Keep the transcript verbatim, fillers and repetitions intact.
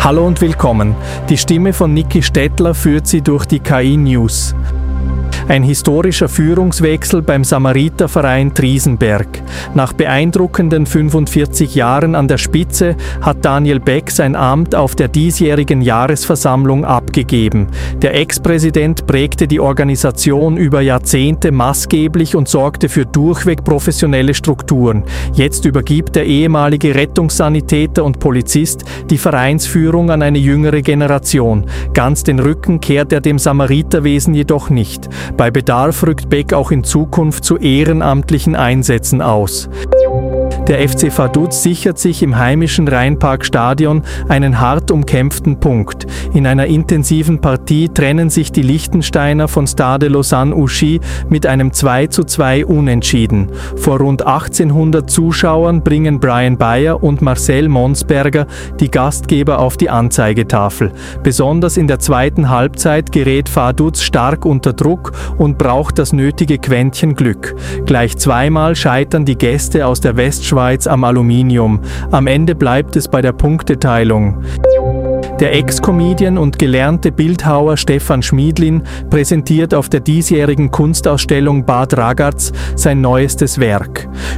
Hallo und willkommen. Die Stimme von Niki Stettler führt Sie durch die K I-News. Ein historischer Führungswechsel beim Samariterverein Triesenberg. Nach beeindruckenden fünfundvierzig Jahren an der Spitze hat Daniel Beck sein Amt auf der diesjährigen Jahresversammlung abgegeben. Der Ex-Präsident prägte die Organisation über Jahrzehnte maßgeblich und sorgte für durchweg professionelle Strukturen. Jetzt übergibt der ehemalige Rettungssanitäter und Polizist die Vereinsführung an eine jüngere Generation. Ganz den Rücken kehrt er dem Samariterwesen jedoch nicht. Bei Bedarf rückt Beck auch in Zukunft zu ehrenamtlichen Einsätzen aus. Der F C Vaduz sichert sich im heimischen Rheinparkstadion einen hart umkämpften Punkt. In einer intensiven Partie trennen sich die Liechtensteiner von Stade Lausanne-Ouchy mit einem zwei zu zwei Unentschieden. Vor rund achtzehnhundert Zuschauern bringen Brian Bayer und Marcel Monsberger die Gastgeber auf die Anzeigetafel. Besonders in der zweiten Halbzeit gerät Vaduz stark unter Druck und braucht das nötige Quäntchen Glück. Gleich zweimal scheitern die Gäste aus der Westschweiz am Aluminium. Am Ende bleibt es bei der Punkteteilung. Der Ex-Comedian und gelernte Bildhauer Stefan Schmiedlin präsentiert auf der diesjährigen Kunstausstellung Bad Ragaz sein neuestes Werk.